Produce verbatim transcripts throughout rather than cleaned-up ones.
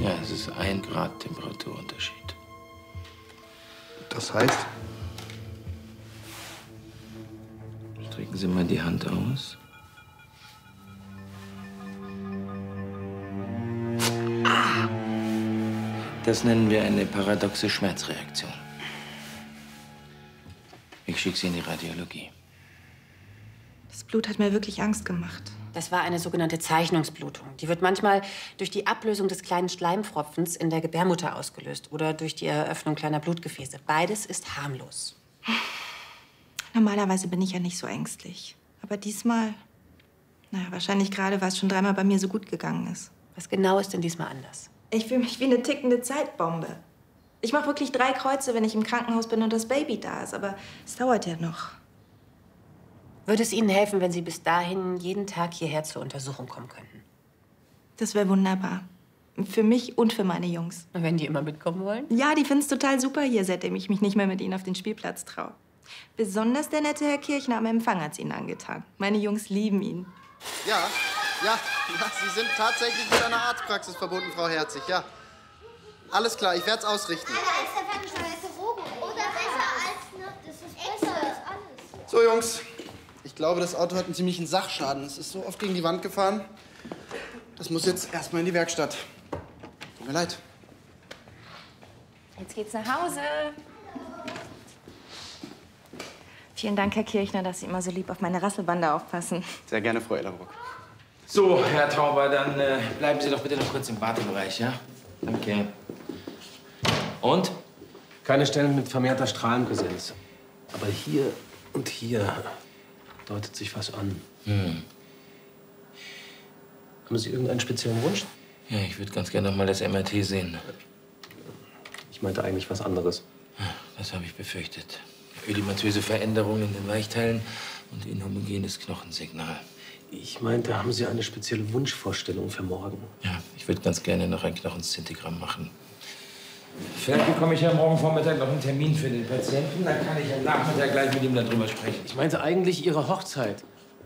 Ja, es ist ein Grad Temperaturunterschied. Das heißt? Strecken Sie mal die Hand aus. Das nennen wir eine paradoxe Schmerzreaktion. Ich schicke Sie in die Radiologie. Das Blut hat mir wirklich Angst gemacht. Das war eine sogenannte Zeichnungsblutung. Die wird manchmal durch die Ablösung des kleinen Schleimfropfens in der Gebärmutter ausgelöst oder durch die Eröffnung kleiner Blutgefäße. Beides ist harmlos. Normalerweise bin ich ja nicht so ängstlich. Aber diesmal, naja, wahrscheinlich gerade, weil es schon dreimal bei mir so gut gegangen ist. Was genau ist denn diesmal anders? Ich fühle mich wie eine tickende Zeitbombe. Ich mache wirklich drei Kreuze, wenn ich im Krankenhaus bin und das Baby da ist. Aber es dauert ja noch. Würde es Ihnen helfen, wenn Sie bis dahin jeden Tag hierher zur Untersuchung kommen könnten? Das wäre wunderbar. Für mich und für meine Jungs. Und wenn die immer mitkommen wollen? Ja, die finden es total super hier, seitdem ich mich nicht mehr mit ihnen auf den Spielplatz traue. Besonders der nette Herr Kirchner am Empfang hat's ihnen angetan. Meine Jungs lieben ihn. Ja, ja, ja, Sie sind tatsächlich mit einer Arztpraxis verbunden, Frau Herzig, ja. Alles klar, ich werde es ausrichten. Oder besser als noch, das ist besser als alles. So, Jungs. Ich glaube, das Auto hat einen ziemlichen Sachschaden. Es ist so oft gegen die Wand gefahren. Das muss jetzt erstmal in die Werkstatt. Tut mir leid. Jetzt geht's nach Hause. Vielen Dank, Herr Kirchner, dass Sie immer so lieb auf meine Rasselbande aufpassen. Sehr gerne, Frau Ellerbrock. So, Herr Tauber, dann äh, bleiben Sie doch bitte noch kurz im Wartebereich, ja? Danke. Und? Keine Stellen mit vermehrter Strahlenpräsenz. Aber hier und hier deutet sich was an. Hm. Haben Sie irgendeinen speziellen Wunsch? Ja, ich würde ganz gerne noch mal das M R T sehen. Ich meinte eigentlich was anderes. Das habe ich befürchtet. Ödematöse Veränderungen in den Weichteilen und inhomogenes Knochensignal. Ich meinte, haben Sie eine spezielle Wunschvorstellung für morgen? Ja, ich würde ganz gerne noch ein Knochenszintigramm machen. Vielleicht bekomme ich ja morgen Vormittag noch einen Termin für den Patienten. Dann kann ich am Nachmittag gleich mit ihm darüber sprechen. Ich meinte eigentlich Ihre Hochzeit.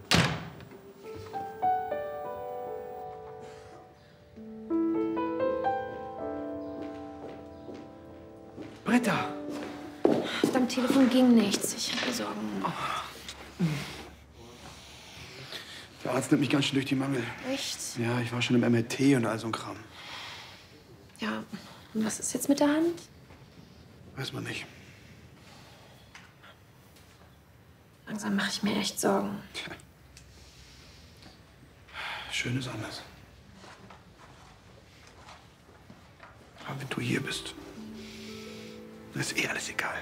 Britta! Am Telefon ging nichts. Ich habe Sorgen. Der Arzt nimmt mich ganz schön durch die Mangel. Echt? Ja, ich war schon im M R T und all so ein Kram. Ja, und was ist jetzt mit der Hand? Weiß man nicht. Langsam mache ich mir echt Sorgen. Tja. Schön ist anders. Aber wenn du hier bist, dann ist eh alles egal.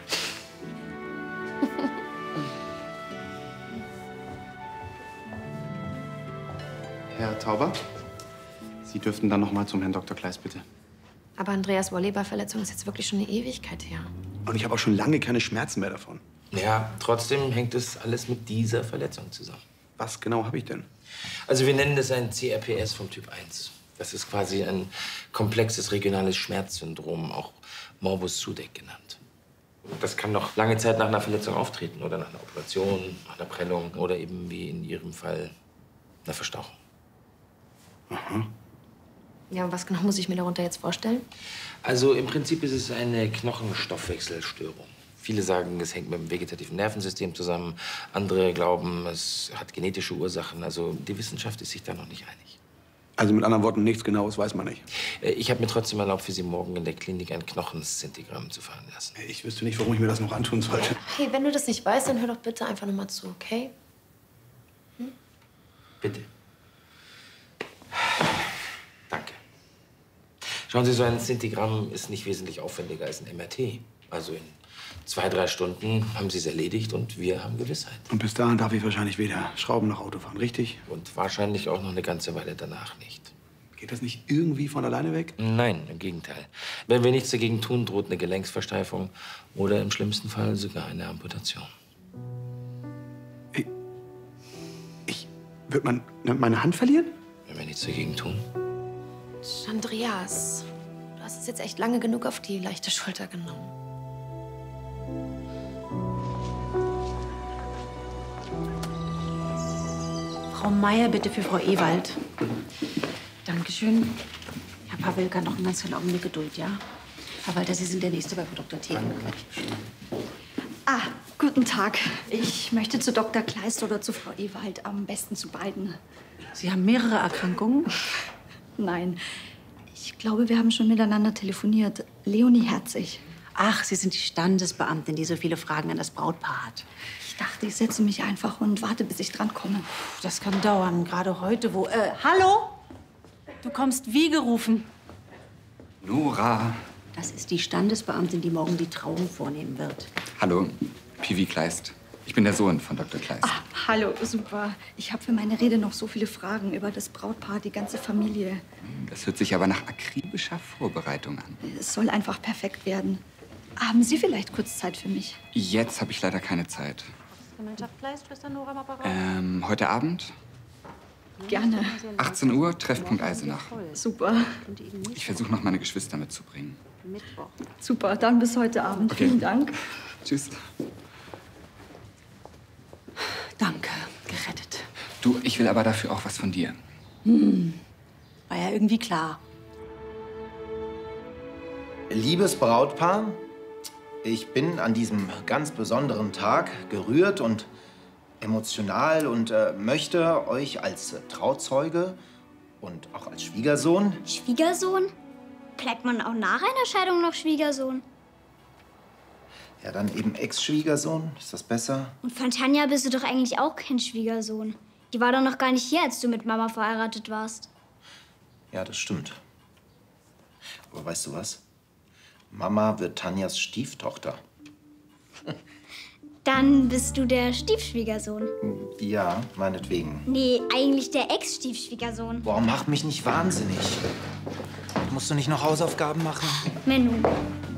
Herr Tauber, Sie dürften dann noch mal zum Herrn Doktor Kleist, bitte. Aber Andreas Wollleber-Verletzung ist jetzt wirklich schon eine Ewigkeit her. Und ich habe auch schon lange keine Schmerzen mehr davon. Ja, trotzdem hängt das alles mit dieser Verletzung zusammen. Was genau habe ich denn? Also wir nennen das ein C R P S vom Typ eins. Das ist quasi ein komplexes regionales Schmerzsyndrom, auch Morbus Sudeck genannt. Das kann noch lange Zeit nach einer Verletzung auftreten oder nach einer Operation, nach einer Prellung oder eben wie in Ihrem Fall einer Verstauchung. Aha. Ja, und was genau muss ich mir darunter jetzt vorstellen? Also im Prinzip ist es eine Knochenstoffwechselstörung. Viele sagen, es hängt mit dem vegetativen Nervensystem zusammen. Andere glauben, es hat genetische Ursachen. Also die Wissenschaft ist sich da noch nicht einig. Also mit anderen Worten, nichts Genaues weiß man nicht. Ich habe mir trotzdem erlaubt, für Sie morgen in der Klinik ein Knochenszintigramm zu fahren lassen. Ich wüsste nicht, warum ich mir das noch antun sollte. Hey, wenn du das nicht weißt, dann hör doch bitte einfach noch mal zu, okay? Hm? Bitte. Danke. Schauen Sie, so ein Zintigramm ist nicht wesentlich aufwendiger als ein M R T. Also in zwei, drei Stunden haben Sie es erledigt und wir haben Gewissheit. Und bis dahin darf ich wahrscheinlich weder Schrauben noch Auto fahren, richtig? Und wahrscheinlich auch noch eine ganze Weile danach nicht. Geht das nicht irgendwie von alleine weg? Nein, im Gegenteil. Wenn wir nichts dagegen tun, droht eine Gelenksversteifung oder im schlimmsten Fall sogar eine Amputation. Ich, ich wird man meine Hand verlieren? Wenn wir nichts dagegen tun. Andreas, du hast es jetzt echt lange genug auf die leichte Schulter genommen. Frau Meier, bitte für Frau Ewald. Dankeschön. Ja, Herr Pawelka, noch einen ganz kleinen Augenblick Geduld, ja? Herr Walter, Sie sind der Nächste bei Frau Doktor Thielen. Ah, guten Tag. Ich möchte zu Doktor Kleist oder zu Frau Ewald, am besten zu beiden. Sie haben mehrere Erkrankungen? Nein, ich glaube, wir haben schon miteinander telefoniert. Leonie Herzig. Ach, Sie sind die Standesbeamtin, die so viele Fragen an das Brautpaar hat. Ich dachte, ich setze mich einfach und warte, bis ich drankomme. Das kann dauern, gerade heute, wo... Äh, hallo? Du kommst wie gerufen. Nora. Das ist die Standesbeamtin, die morgen die Trauung vornehmen wird. Hallo, Pivi Kleist. Ich bin der Sohn von Doktor Kleist. Ah, hallo, super. Ich habe für meine Rede noch so viele Fragen über das Brautpaar, die ganze Familie. Das hört sich aber nach akribischer Vorbereitung an. Es soll einfach perfekt werden. Haben Sie vielleicht kurz Zeit für mich? Jetzt habe ich leider keine Zeit. Gemeinschaft Kleist, Schwester Nora am Apparat? Ähm, heute Abend, Gerne. achtzehn Uhr, Treffpunkt Eisenach. Super. Ich versuche noch meine Geschwister mitzubringen. Mittwoch. Super, dann bis heute Abend. Okay. Vielen Dank. Tschüss. Danke, gerettet. Du, ich will aber dafür auch was von dir. Hm. War ja irgendwie klar. Liebes Brautpaar, ich bin an diesem ganz besonderen Tag gerührt und emotional und äh, möchte euch als äh, Trauzeuge und auch als Schwiegersohn... Schwiegersohn? Bleibt man auch nach einer Scheidung noch Schwiegersohn? Ja, dann eben Ex-Schwiegersohn. Ist das besser? Und von Tanja bist du doch eigentlich auch kein Schwiegersohn. Die war doch noch gar nicht hier, als du mit Mama verheiratet warst. Ja, das stimmt. Aber weißt du was? Mama wird Tanjas Stieftochter. Dann bist du der Stiefschwiegersohn. Ja, meinetwegen. Nee, eigentlich der Ex-Stiefschwiegersohn. Boah, mach mich nicht wahnsinnig. Musst du nicht noch Hausaufgaben machen? Menno,